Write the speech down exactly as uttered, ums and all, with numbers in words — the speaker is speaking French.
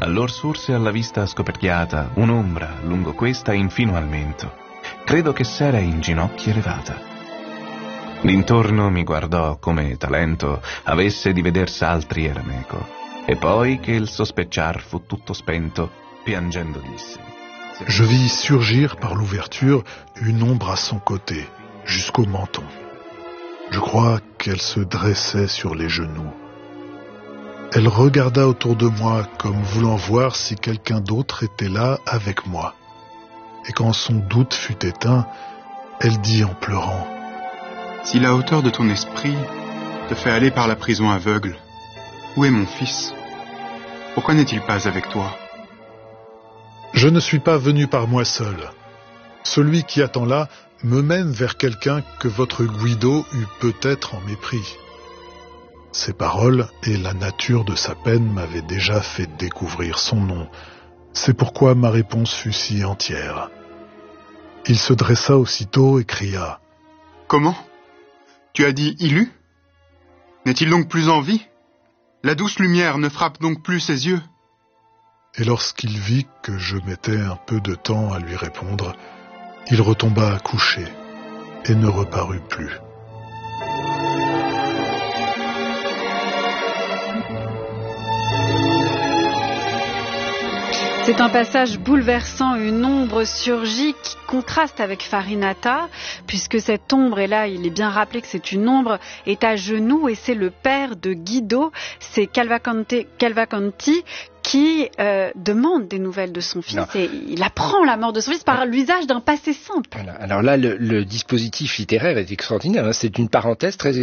Allor sorse alla vista scoperchiata un'ombra lungo questa infino al mento. Credo che s'era in ginocchio elevata. D'intorno mi guardò come talento avesse di veder s'altri era meco. E poi che il sospecciar fu tutto spento, piangendo disse: Je vis surgir par l'ouverture une ombre à son côté, jusqu'au menton. Je crois qu'elle se dressait sur les genoux. Elle regarda autour de moi comme voulant voir si quelqu'un d'autre était là avec moi. Et quand son doute fut éteint, elle dit en pleurant: Si la hauteur de ton esprit te fait aller par la prison aveugle, où est mon fils? Pourquoi n'est-il pas avec toi? Je ne suis pas venu par moi seul. Celui qui attend là me mène vers quelqu'un que votre Guido eut peut-être en mépris. Ces paroles et la nature de sa peine m'avaient déjà fait découvrir son nom. C'est pourquoi ma réponse fut si entière. Il se dressa aussitôt et cria: Comment? Tu as dit Ilu? N'est-il donc plus en vie? La douce lumière ne frappe donc plus ses yeux? Et lorsqu'il vit que je mettais un peu de temps à lui répondre, il retomba couché et ne reparut plus. C'est un passage bouleversant, une ombre surgit qui contraste avec Farinata, puisque cette ombre, et là il est bien rappelé que c'est une ombre, est à genoux et c'est le père de Guido, c'est Cavalcanti, Cavalcanti qui euh, demande des nouvelles de son fils. Non. Et il apprend la mort de son fils par l'usage d'un passé simple. Voilà. Alors là, le, le dispositif littéraire est extraordinaire, hein. C'est une parenthèse très